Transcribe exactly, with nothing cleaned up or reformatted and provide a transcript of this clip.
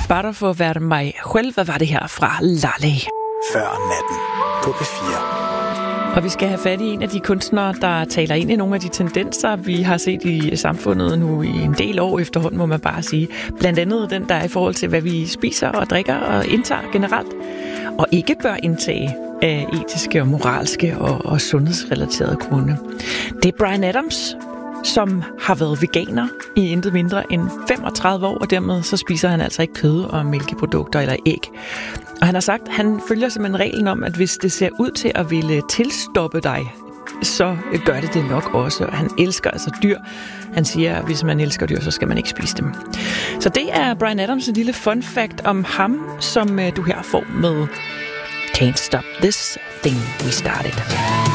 Bare for at være mig selv. Hvad var det her fra Laleh? Før natten på P fire. Og vi skal have fat i en af de kunstnere, der taler ind i nogle af de tendenser, vi har set i samfundet nu i en del år efterhånden, må man bare sige. Blandt andet den, der er i forhold til, hvad vi spiser og drikker og indtager generelt, og ikke bør indtage af etiske og moralske og, og sundhedsrelaterede grunde. Det er Bryan Adams, som har været veganer i intet mindre end femogtredive år, og dermed så spiser han altså ikke kød og mælkeprodukter eller æg. Og han har sagt, at han følger simpelthen reglen om, at hvis det ser ud til at ville tilstoppe dig, så gør det det nok også. Og han elsker altså dyr. Han siger, at hvis man elsker dyr, så skal man ikke spise dem. Så det er Bryan Adams' en lille fun fact om ham, som du her får med Can't Stop This Thing We Started.